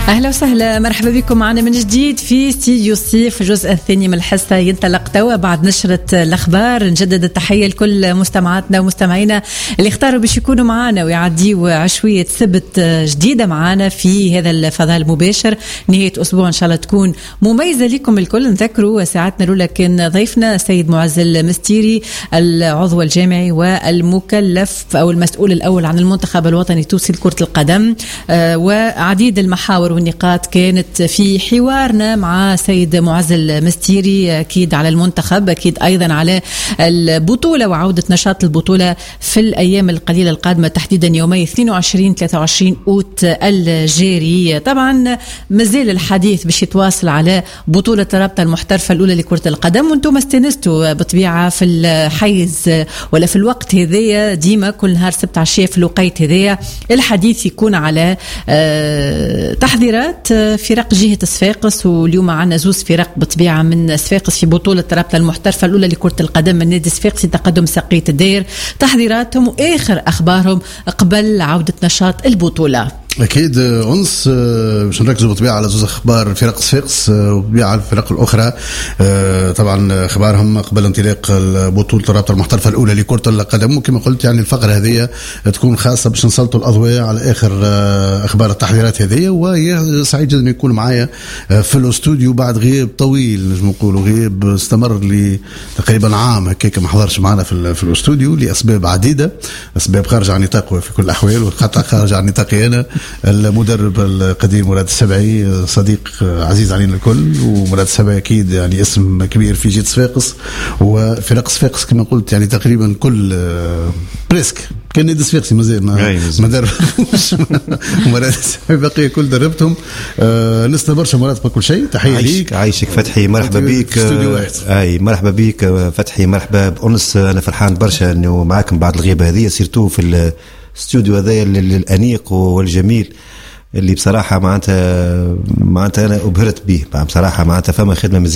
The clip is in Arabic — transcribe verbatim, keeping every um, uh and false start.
أهلا وسهلا، مرحبا بكم معنا من جديد في استديو الصيف. الجزء الثاني من الحصة ينطلق توا بعد نشرة الأخبار. نجدد التحية لكل مستمعاتنا ومستمعينا اللي اختاروا باش يكونوا معنا ويعديوا عشوية سبت جديدة معنا في هذا الفضاء المباشر. نهاية أسبوع إن شاء الله تكون مميزة لكم الكل. نذكروا ساعتنا الأولى كان ضيفنا السيد معز المستيري، العضو الجامعي والمكلف أو المسؤول الأول عن المنتخب الوطني التونسي لكرة القدم، آه وعديد المحاور والنقاط كانت في حوارنا مع سيد معز المستيري، أكيد على المنتخب، أكيد أيضا على البطولة وعودة نشاط البطولة في الأيام القليلة القادمة، تحديدا يومي اثنين وعشرين ثلاثة وعشرين أوت الجاري. طبعا مازال الحديث باش يتواصل على بطولة الرابطة المحترفة الأولى لكرة القدم، وانتم استنستوا بطبيعة في الحيز ولا في الوقت هذايا ديما كل نهار سبت عشية في الوقيت هذايا الحديث يكون على أه تحضيرات فرق جهة صفاقس. واليوم عنا زوز فرق بطبيعة من صفاقس في بطولة الرابطة المحترفة الأولى لكرة القدم من نادي صفاقسي تقدم ساقية الدير، تحضيراتهم وآخر أخبارهم قبل عودة نشاط البطولة. أكيد أنس باش نركزوا بطبيعة على زوز أخبار فرق صفاقس وبطبيعة على الفرق الأخرى. طبعا أخبارهم قبل انطلاق بطولة الرابطة المحترفة الأولى لكرة القدم، وكما قلت يعني الفقرة هذه تكون خاصة باش نسلطوا الأضواء على آخر أخبار التحضيرات هذه. وهي سعيد جدا يكون معايا في الاستوديو بعد غياب طويل، نجم نقولوا غياب استمر لي تقريبا عام هكاك ما حضرش معنا في, في الاستوديو لأسباب عديدة، أسباب خارج عن نطاقه في كل الأحوال، وخاطر خارج عن نطاقي أنا المدرب القديم مراد السبعي، صديق عزيز علينا الكل. ومراد السبعي أكيد يعني اسم كبير في جهة صفاقس وفرق صفاقس كما قلت، يعني تقريبا كل بريسك كان نادي صفاقسي مازال ما ما دربوش مراد السبعي بقي كل دربتهم. آه نسنا برشا مراد بكل شيء. تحية ليك، عايشك فتحي، مرحبا بيك. اي مرحبا بيك فتحي، مرحبا بأنس. انا فرحان برشا انه معاكم بعد الغيبة هذه، سيرتو في الاستوديو هذا الأنيق والجميل اللي بصراحة معناتها معناتها أنا أبهرت به بصراحة. معناتها فما خدمة